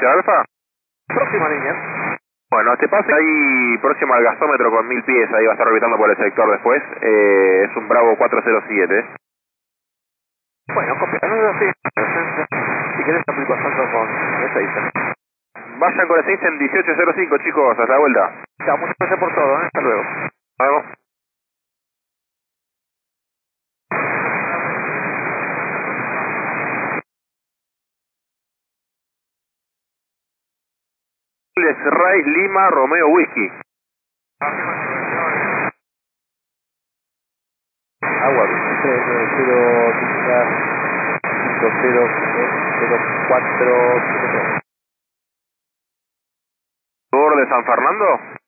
Estación Alfa. Próxima línea. Bueno, te pase ahí próximo al gasómetro con 1000 pies, ahí va a estar orbitando por el sector después. Es un Bravo 407. Bueno, copia. Si querés aplico pasando con S6. Vayan con el 6 en 1805, chicos, hasta la vuelta. Chao, muchas gracias por todo, hasta luego. Nos vemos. Ray Lima Romeo Whisky. Agua, 0390 0473. ¿Sur de San Fernando?